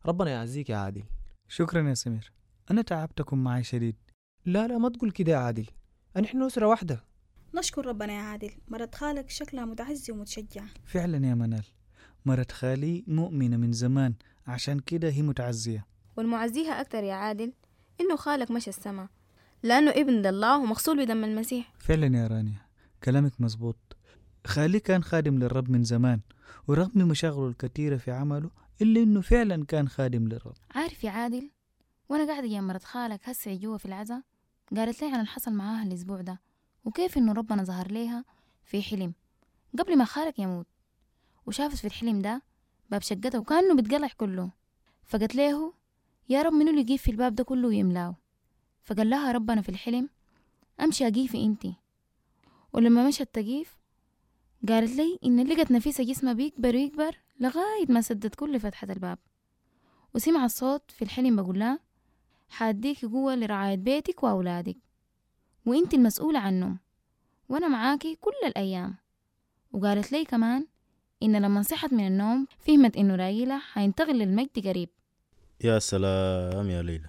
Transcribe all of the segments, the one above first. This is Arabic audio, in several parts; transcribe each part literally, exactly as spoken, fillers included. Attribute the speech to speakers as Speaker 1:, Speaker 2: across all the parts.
Speaker 1: ربنا يعزيك يا عادل.
Speaker 2: شكرا يا سمير، أنا تعبتكم معي شديد.
Speaker 1: لا لا ما تقول كده يا عادل، نحن أسرة واحدة.
Speaker 3: نشكر ربنا يا عادل، مرت خالك شكلها متعزي ومتشجع.
Speaker 2: فعلا يا منال، مرت خالي مؤمنة من زمان، عشان كده هي متعزية.
Speaker 4: والمعزيها أكتر يا عادل إنه خالك مشى السما، لأنه ابن الله ومغسول بدم المسيح.
Speaker 2: فعلا يا رانيا، كلامك مزبوط. خالي كان خادم للرب من زمان، ورغم مشاغله الكثيرة في عمله إلا إنه فعلا كان خادم للرب.
Speaker 5: عارف يا عادل، وأنا قاعدة جنب مرت خالك هسه جوا في العزا، قالت لي عن الحصل معاها الأسبوع ده، وكيف إنه ربنا ظهر ليها في حلم قبل ما خالك يموت، وشافت في الحلم ده باب شقتها وكأنه بتقلع كله، فقالت له يا رب منو اللي يجيب في الباب ده كله ويملاه؟ فقال لها ربنا في الحلم أمشي أجيفي إنتي. ولما مشت تجيف قالت لي إن لقت نفيسة جسمها بيكبر ويكبر لغاية ما سدت كل فتحة الباب، وسمع الصوت في الحلم بقول لها حاديكي قوة لرعاية بيتك وأولادك، وإنتي المسؤولة عنهم، وأنا معاكي كل الأيام. وقالت لي كمان إن لما صحت من النوم فهمت إنه رايلة حينتقل للمجد قريب.
Speaker 6: يا سلام يا ليلى،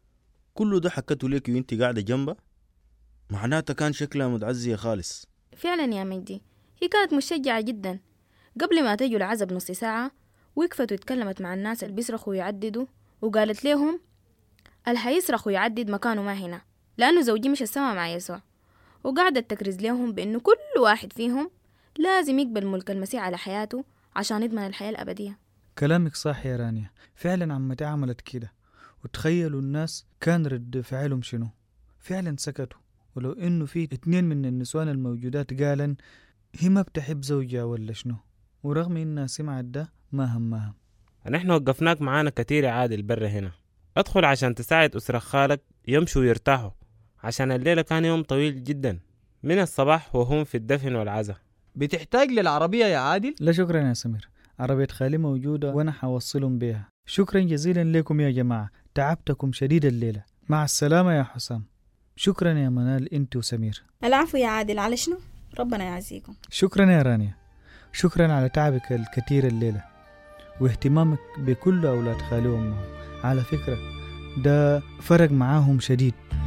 Speaker 6: كله ده حكته ليك وانت قاعدة جنبها؟ معناتها كان شكلها متعزية خالص.
Speaker 4: فعلا يا مجدي، هي كانت مشجعة جدا. قبل ما تجوا العزا بنص ساعة وقفت واتكلمت مع الناس اللي بيصرخوا ويعددوا، وقالت لهم اللي هيصرخ ويعدد مكانه ما هنا، لأنه زوجي مش السما مع يسوع. وقعدت تكرز لهم بأنه كل واحد فيهم لازم يقبل ملك المسيح على حياته عشان يضمن الحياة الأبدية.
Speaker 2: كلامك صح يا رانيا، فعلا عمتي عملت كده. وتخيلوا الناس كان رد فعلهم شنو؟ فعلا سكتوا. ولو انه في اتنين من النسوان الموجودات قالن هي ما بتحب زوجها ولا شنو، ورغم انها سمعت ده ما همها.
Speaker 7: نحن وقفناك معانا كتير يا عادل برا هنا، ادخل عشان تساعد أسرة خالك يمشوا ويرتاحوا، عشان الليلة كان يوم طويل جدا من الصباح وهم في الدفن والعزا.
Speaker 1: بتحتاج للعربية يا عادل؟
Speaker 2: لا شكرا يا سمير، عربية خالي موجودة وانا حوصلهم بيها. شكرا جزيلا لكم يا جماعة، تعبتكم شديد الليلة. مع السلامة يا حسام. شكرا يا منال انت وسمير.
Speaker 3: العفو يا عادل، على شنو؟ ربنا يعزيكم.
Speaker 2: شكرا يا رانيا، شكرا على تعبك الكثير الليلة واهتمامك بكل أولاد خالي وأمهم. على فكرة ده فرق معاهم شديد.